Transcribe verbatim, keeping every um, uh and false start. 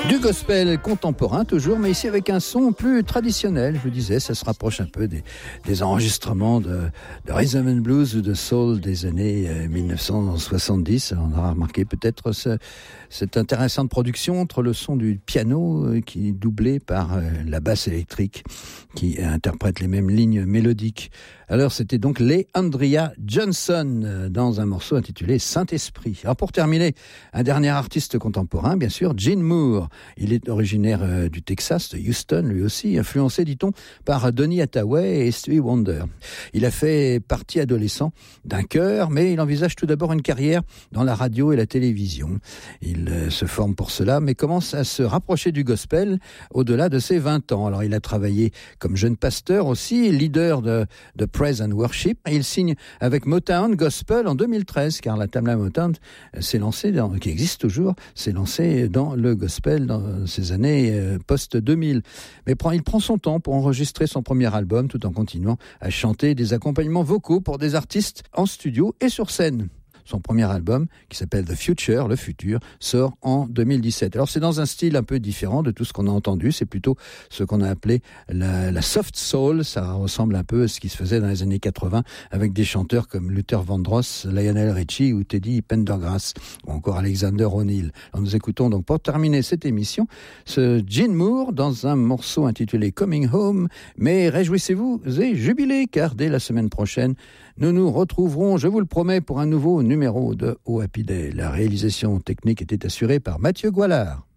Du gospel contemporain toujours, mais ici avec un son plus traditionnel. Je vous disais, ça se rapproche un peu des, des enregistrements de, de rhythm and blues ou de soul des années euh, dix-neuf cent soixante-dix. On aura remarqué peut-être ce, cette intéressante production entre le son du piano euh, qui est doublé par euh, la basse électrique qui interprète les mêmes lignes mélodiques. Alors c'était donc les Andrea Johnson euh, dans un morceau intitulé Saint-Esprit. Alors pour terminer, un dernier artiste contemporain, bien sûr, Gene Moore. Il est originaire euh, du Texas, de Houston, lui aussi, influencé, dit-on, par Donny Hathaway et Stevie Wonder. Il a fait partie adolescent d'un chœur, mais il envisage tout d'abord une carrière dans la radio et la télévision. Il euh, se forme pour cela, mais commence à se rapprocher du gospel au-delà de ses vingt ans. Alors il a travaillé comme jeune pasteur aussi, leader de, de Praise and Worship. Il signe avec Motown Gospel en deux mille treize, car la Tamla Motown s'est lancée, dans, qui existe toujours, s'est lancée dans le gospel dans ces années euh, post-deux mille. Mais prend, il prend son temps pour enregistrer son premier album tout en continuant à chanter des accompagnements vocaux pour des artistes en studio et sur scène. Son premier album, qui s'appelle The Future, le futur, sort en deux mille dix-sept. Alors c'est dans un style un peu différent de tout ce qu'on a entendu, c'est plutôt ce qu'on a appelé la, la soft soul, ça ressemble un peu à ce qui se faisait dans les années quatre-vingts avec des chanteurs comme Luther Vandross, Lionel Richie ou Teddy Pendergrass ou encore Alexander O'Neill. Alors nous écoutons donc pour terminer cette émission ce Gene Moore dans un morceau intitulé Coming Home, mais réjouissez-vous et jubilez car dès la semaine prochaine nous nous retrouverons, je vous le promets, pour un nouveau numéro de O Happy Day. La réalisation technique était assurée par Mathieu Goualard.